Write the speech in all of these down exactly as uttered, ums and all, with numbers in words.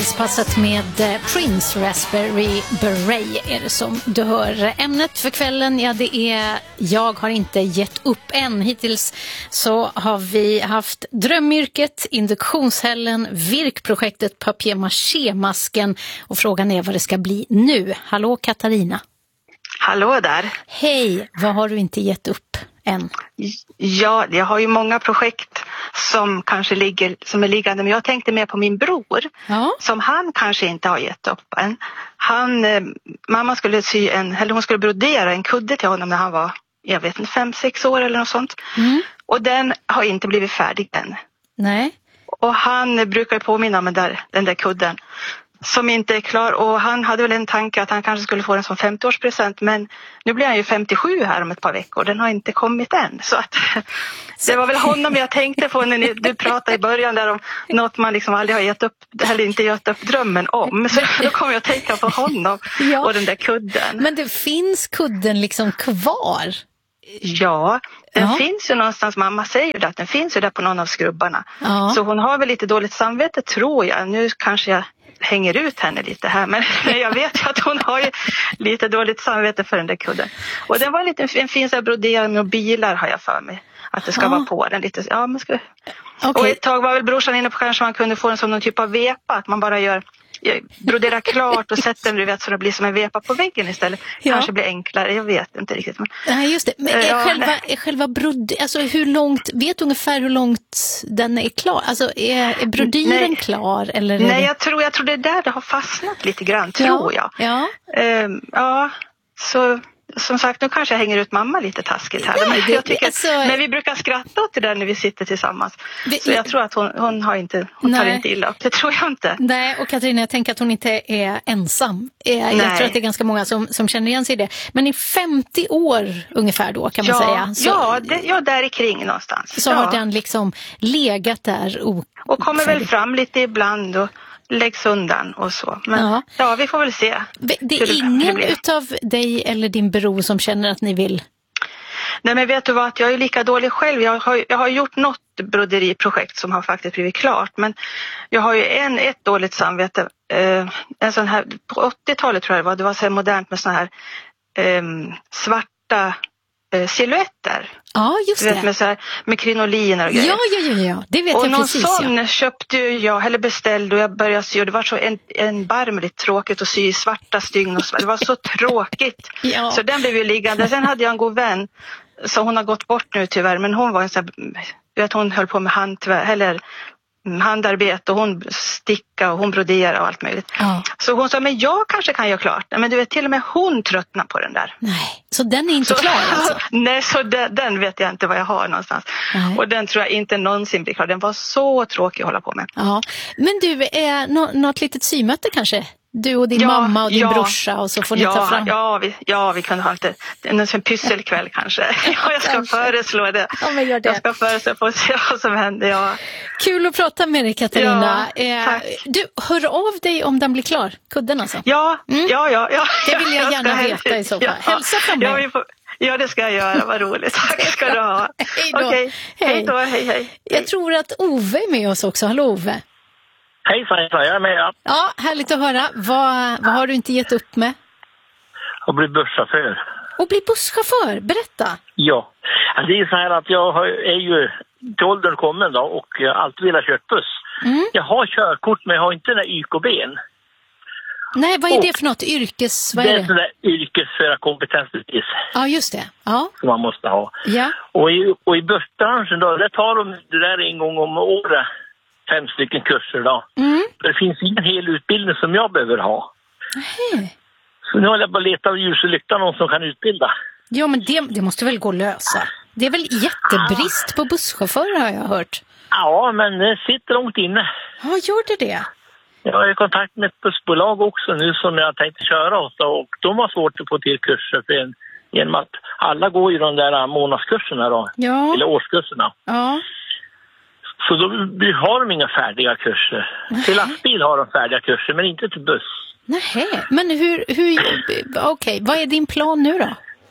Mixpasset med Prince Raspberry Beret är det som du hör. Ämnet för kvällen, ja det är jag har inte gett upp än. Hittills så har vi haft drömyrket, induktionshällen, virkprojektet, papier-maché-masken och frågan är vad det ska bli nu. Hallå Katarina. Hallå där. Hej, vad har du inte gett upp än? Ja, jag har ju många projekt som kanske ligger, som är liggande, men jag tänkte mer på min bror, ja. Som han kanske inte har gett upp än. Han, eh, mamma skulle sy en, eller hon skulle brodera en kudde till honom när han var, jag vet inte, fem, sex år eller något sånt. Mm. Och den har inte blivit färdig än. Nej. Och han brukar påminna om den där, den där kudden som inte är klar, och han hade väl en tanke att han kanske skulle få den som femtioårspresent, men nu blir han ju femtiosju här om ett par veckor, den har inte kommit än, så att det var väl honom jag tänkte på när ni, du pratade i början där om något man liksom aldrig har gett upp, eller inte gett upp drömmen om, så då kommer jag att tänka på honom ja. Och den där kudden. Men det finns kudden liksom kvar? Ja, den ja. finns ju någonstans, mamma säger ju att den finns ju där på någon av skrubbarna, ja. Så hon har väl lite dåligt samvete tror jag, nu kanske jag hänger ut henne lite här, men jag vet ju att hon har ju lite dåligt samvete för den där kudden. Och den var lite en fin så här broderad med bilar har jag för mig. Att det ska ja. vara på den lite. Ja, man ska... okay. Och ett tag var väl brorsan inne på kanske man kunde få den som någon typ av vepa. Att man bara gör, broderar klart och sätter den, du vet, så det blir som en vepa på väggen istället. Ja. Kanske blir enklare, jag vet inte riktigt. Men... Nej, just det. Men är ja, själva, är själva brod... Alltså hur långt, vet du ungefär hur långt den är klar? Alltså är, är brodyren nej. klar? Eller nej, det... jag tror, jag tror det är där det har fastnat lite grann, tror ja. jag. Ja. Um, ja, så... Som sagt, nu kanske jag hänger ut mamma lite taskigt här. Nej, men, det, jag tycker, alltså, men vi brukar skratta åt det där när vi sitter tillsammans. Det, så jag tror att hon, hon, har inte, hon tar inte illa upp. Det tror jag inte. Nej, och Katarina, jag tänker att hon inte är ensam. Jag Nej. tror att det är ganska många som, som känner igen sig i det. Men i femtio år ungefär då kan man ja, säga. Så, ja, det, ja, där i kring någonstans. Så ja. har den liksom legat där. O- och kommer väl fram lite ibland och läggs undan och så. Men ja, ja vi får väl se. Det är ingen utav dig eller din bror som känner att ni vill? Nej, men vet du vad, jag är lika dålig själv. Jag har, jag har gjort något broderiprojekt som har faktiskt blivit klart. Men jag har ju en, ett dåligt samvete. Eh, en sån här, på åttiotalet tror jag det var. Det var så här modernt med såna här eh, svarta eh, silhuetter. Ja, just det. Vet, med, så här, med krinoliner och grejer. Ja, ja, ja, ja. Det vet och jag precis. Och någon sån ja. köpte jag, eller beställde och jag började sy. Och det var så en, en barmligt tråkigt att sy i svarta stygn. Och så. Det var så tråkigt. ja. Så den blev ju liggande. Sen hade jag en god vän. Så hon har gått bort nu tyvärr. Men hon var en sån här, vet, hon höll på med handtvär, eller handarbete och hon sticka och hon brodera och allt möjligt. Ja. Så hon sa, men jag kanske kan göra klart. Men du vet, till och med hon tröttnar på den där. Nej, så den är inte så, klar alltså? Nej, så den, den vet jag inte vad jag har någonstans. Nej. Och den tror jag inte någonsin blir klar. Den var så tråkig att hålla på med. Ja. Men du, är nå- något litet symöte kanske? Du och din ja, mamma och din ja, brorsa och så får ni ja, ta fram. Ja, vi, ja, vi kunde ha lite, en, en pysselkväll kanske. Ja, jag ska kanske. föreslå det. Ja, men gör det. Jag ska föreslå på att se vad som händer. Ja. Kul att prata med dig, Katarina. Ja, eh, du, hör av dig om den blir klar. Kudden alltså. Ja, mm. ja, ja, ja. Det vill jag, jag gärna veta i så fall. Ja. Hälsa från mig. Ja, vi får, ja, det ska jag göra. Vad roligt. Tack ska du ha. Hej då. Okej, hej. hej då. Hej, hej. Jag tror att Ove är med oss också. Hallå Ove. Hejsan, hejsan, jag är med. Ja, ja härligt att höra. Vad, vad har du inte gett upp med? Att bli busschaufför. Och bli busschaufför? Berätta. Ja, alltså det är så här att jag har, är ju till åldern kommen då och jag alltid vill ha kört buss. Mm. Jag har körkort men jag har inte den där Y K B:n. Nej, vad är och det för något? Yrkes... Vad är det? Det är sån där yrkesförarkompetensbevis. Ja, just det. Ja. Som man måste ha. Ja. Och i, och i bussbranschen då, där tar de det där en gång om året. Fem stycken kurser då. Mm. Det finns ingen hel utbildning som jag behöver ha. Nej. Så nu håller jag bara leta av ljus och lykta någon som kan utbilda. Ja, men det, det måste väl gå att lösa. Det är väl jättebrist på busschaufförer har jag hört. Ja, men det sitter långt inne. Ja, gör det det? Jag är i kontakt med ett bussbolag också nu som jag tänkte köra åt. Och de har svårt att få till kurser för en, genom att alla går ju de där månadskurserna då. Ja. Eller årskurserna. Ja. Så då har de inga färdiga kurser. Nej. Till lastbil har de färdiga kurser men inte till buss. Nej, men hur, hur okej, okay. Vad är din plan nu då?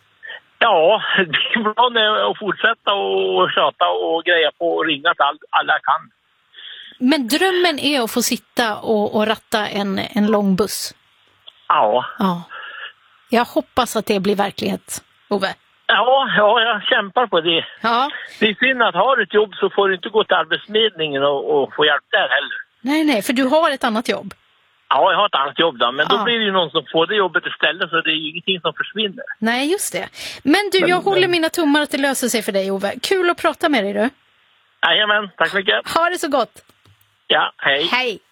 Ja, din plan är att fortsätta och tjata och greja på och ringa till all, alla jag kan. Men drömmen är att få sitta och, och ratta en, en lång buss. Ja. Ja. Jag hoppas att det blir verklighet, Ove. Ja, ja, jag kämpar på det. Ja. Det är synd att har du ett jobb så får du inte gå till arbetsförmedlingen och, och få hjälp där heller. Nej, nej, för du har ett annat jobb. Ja, jag har ett annat jobb då, men då Ja. blir det ju någon som får det jobbet istället, så det är ju ingenting som försvinner. Nej, just det. Men du, Men- jag håller men- mina tummar att det löser sig för dig, Ove. Kul att prata med dig, du. Jajamän, tack så mycket. Ha det så gott. Ja, hej. Hej.